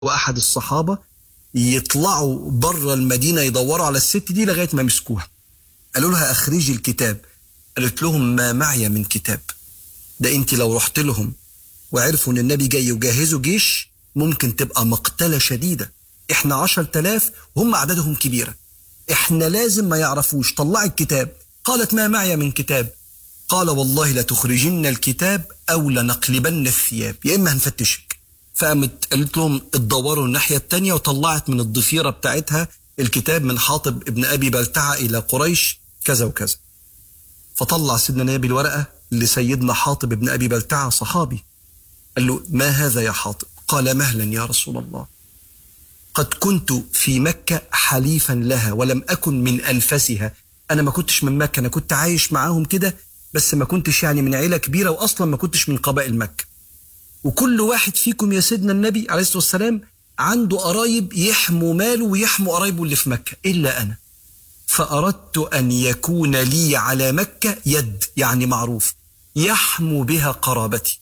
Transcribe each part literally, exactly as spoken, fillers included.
وأحد الصحابة يطلعوا بره المدينة يدوروا على الست دي لغاية ما مسكوها. قالوا لها أخرجي الكتاب. قالت لهم ما معي من كتاب. ده أنت لو رحت لهم وعرفوا أن النبي جاي يجهزوا جيش ممكن تبقى مقتلة شديدة. إحنا عشر تلاف وهم عددهم كبيرة، إحنا لازم ما يعرفوش. طلعي الكتاب. قالت ما معي من كتاب. قال والله لتخرجن الكتاب أو لنقلبن الثياب، يا إما هنفتشك. فقامت قالت لهم اتدوروا الناحية التانية، وطلعت من الضفيرة بتاعتها الكتاب من حاطب ابن أبي بلتعة إلى قريش كذا وكذا. فطلع سيدنا النبي الورقة لسيدنا حاطب ابن أبي بلتعة صحابي. قال له ما هذا يا حاطب؟ قال مهلا يا رسول الله، قد كنت في مكة حليفا لها ولم أكن من أنفسها. أنا ما كنتش من مكة، أنا كنت عايش معاهم كده بس ما كنتش يعني من عيلة كبيرة، وأصلا ما كنتش من قبائل مكة. وكل واحد فيكم يا سيدنا النبي عليه الصلاة والسلام عنده قرايب يحموا ماله ويحموا قرايبه اللي في مكة إلا أنا. فأردت أن يكون لي على مكة يد، يعني معروف يحمو بها قرابتي.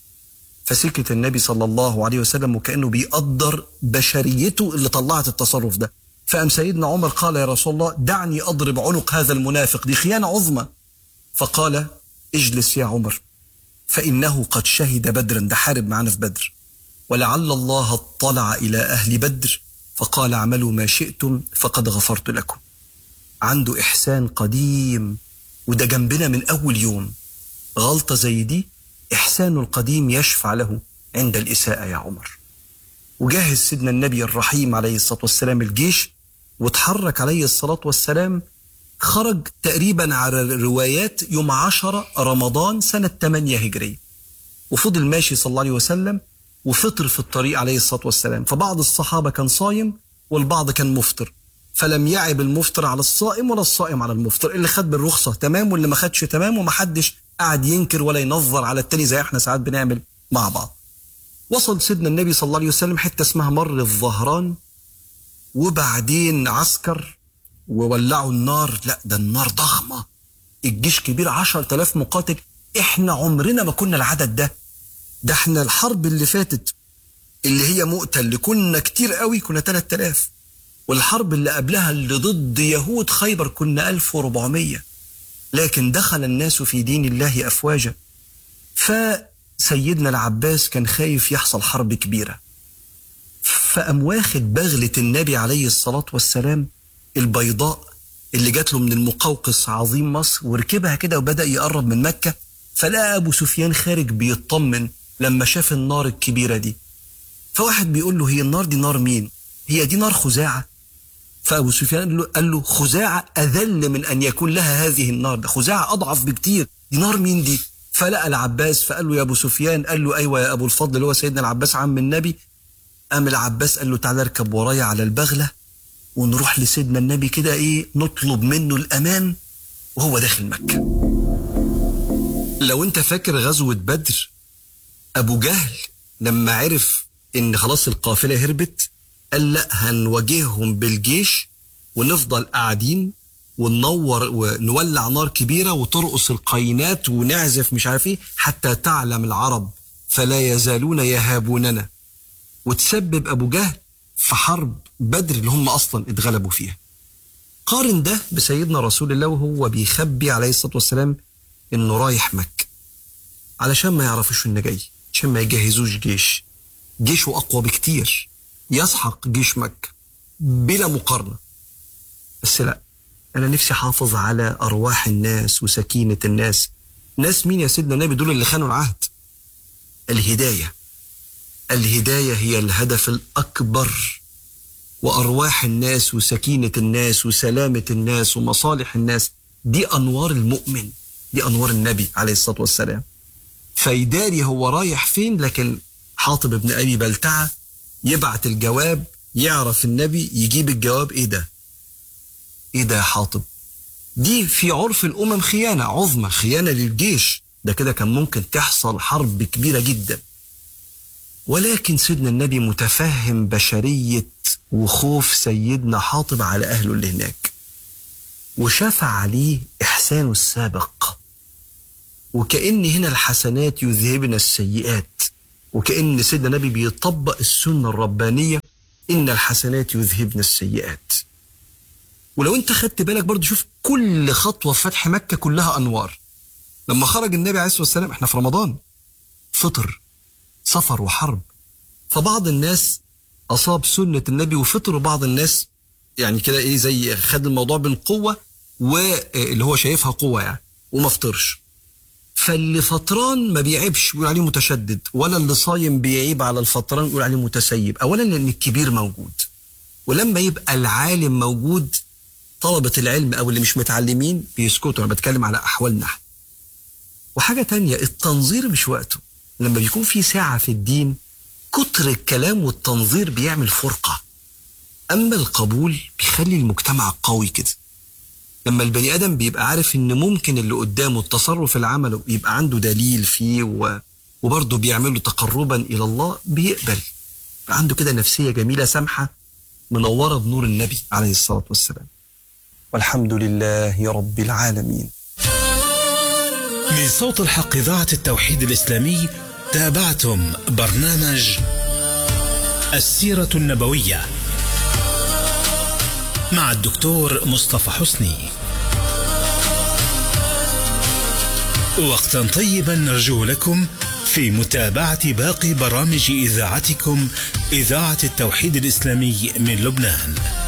فسكت النبي صلى الله عليه وسلم وكأنه بيقدر بشريته اللي طلعت التصرف ده. فأم سيدنا عمر قال يا رسول الله دعني أضرب عنق هذا المنافق، دي خيانة عظمى. فقال اجلس يا عمر فإنه قد شهد بدرا، ده حارب معنا في بدر، ولعل الله اطلع إلى أهل بدر فقال اعملوا ما شئتم فقد غفرت لكم. عنده إحسان قديم، وده جنبنا من أول يوم. غلطة زي دي إحسان القديم يشفع له عند الإساءة يا عمر. وجهز سيدنا النبي الرحيم عليه الصلاة والسلام الجيش، وتحرك عليه الصلاة والسلام. خرج تقريبا على الروايات يوم عشرة رمضان سنة ثمانية هجرية، وفضل ماشي صلى الله عليه وسلم، وفطر في الطريق عليه الصلاة والسلام. فبعض الصحابة كان صايم والبعض كان مفطر، فلم يعب المفطر على الصائم ولا الصائم على المفطر. اللي خد بالرخصة تمام واللي ما خدش تمام، ومحدش قاعد ينكر ولا ينظر على التاني زي احنا ساعات بنعمل مع بعض. وصل سيدنا النبي صلى الله عليه وسلم حتة اسمها مر الظهران، وبعدين عسكر وولعوا النار. لا ده النار ضخمة، الجيش كبير عشر تلاف مقاتل. احنا عمرنا ما كنا العدد ده. ده احنا الحرب اللي فاتت اللي هي مؤتة اللي كنا كتير قوي كنا ثلاثة آلاف، والحرب اللي قبلها اللي ضد يهود خيبر كنا ألف وأربعمية. لكن دخل الناس في دين الله أفواجا. فسيدنا العباس كان خايف يحصل حرب كبيرة، فقام واخد بغلة النبي عليه الصلاة والسلام البيضاء اللي جات له من المقوقس عظيم مصر، وركبها كده وبدأ يقرب من مكة. فلقى أبو سفيان خارج بيطمن لما شاف النار الكبيرة دي. فواحد بيقول له هي النار دي نار مين؟ هي دي نار خزاعة؟ فأبو سفيان قال له, قال له خزاعة أذل من أن يكون لها هذه النار، ده خزاعة أضعف بكتير، دي نار مين دي؟ فلقى العباس فقال له يا أبو سفيان. قال له أيوة يا أبو الفضل اللي هو سيدنا العباس عم النبي. قام العباس قال له تعالى اركب ورايا على البغلة ونروح لسيدنا النبي كده ايه نطلب منه الأمان وهو داخل مكة. لو انت فاكر غزوة بدر، أبو جهل لما عرف ان خلاص القافلة هربت قال لا هنواجههم بالجيش ونفضل قاعدين وننور ونولع نار كبيرة وترقص القينات ونعزف مش عارف ايه حتى تعلم العرب فلا يزالون يهابوننا. وتسبب أبو جهل في حرب بدر اللي هم أصلا اتغلبوا فيها. قارن ده بسيدنا رسول الله وهو بيخبي عليه الصلاة والسلام إنه رايح مكة علشان ما يعرفوش إنه جاي، عشان ما يجهزوش جيش. جيشه أقوى بكتير يسحق جيش مكة بلا مقارنة. بس لا، أنا نفسي حافظ على أرواح الناس وسكينة الناس. ناس مين يا سيدنا النبي؟ دول اللي خانوا العهد. الهداية الهداية هي الهدف الأكبر، وأرواح الناس وسكينة الناس وسلامة الناس ومصالح الناس دي أنوار المؤمن، دي أنوار النبي عليه الصلاة والسلام. فيداري هو رايح فين، لكن حاطب ابن أبي بلتعة يبعت الجواب، يعرف النبي يجيب الجواب. إيه ده؟ إيه ده يا حاطب؟ دي في عرف الأمم خيانة عظمى، خيانة للجيش. ده كده كان ممكن تحصل حرب كبيرة جدا. ولكن سيدنا النبي متفهم بشرية وخوف سيدنا حاطب على أهله اللي هناك، وشفع عليه إحسانه السابق. وكأن هنا الحسنات يذهبن السيئات. وكأن سيدنا النبي بيطبق السنة الربانية، إن الحسنات يذهبن السيئات. ولو انت خدت بالك برضو، شوف كل خطوة في فتح مكة كلها أنوار. لما خرج النبي عليه الصلاة والسلام، احنا في رمضان، فطر، سفر وحرب، فبعض الناس أصاب سنة النبي وفطر، وبعض الناس يعني كده ايه زي خد الموضوع بالقوة، واللي هو شايفها قوة يعني، وما فطرش. فاللي فطران ما بيعيبش ويقول عليه متشدد، ولا اللي صايم بيعيب على الفطران ويقول عليه متسيب. أولا لأن الكبير موجود، ولما يبقى العالم موجود طلبة العلم أو اللي مش متعلمين بيسكتوا. أنا بتكلم على أحوالنا. وحاجة تانية، التنظير مش وقته. لما بيكون في ساعة في الدين، كتر الكلام والتنظير بيعمل فرقة. أما القبول بيخلي المجتمع قوي كده. لما البني آدم بيبقى عارف إن ممكن اللي قدامه التصرف اللي عمله يبقى عنده دليل فيه و... وبرضه بيعمله تقربا إلى الله، بيقبل. عنده كده نفسية جميلة سامحة منورة بنور النبي عليه الصلاة والسلام. والحمد لله رب العالمين. من صوت الحق إذاعة التوحيد الإسلامي، تابعتم برنامج السيرة النبوية مع الدكتور مصطفى حسني. وقتا طيبا نرجو لكم في متابعة باقي برامج إذاعتكم، إذاعة التوحيد الإسلامي من لبنان.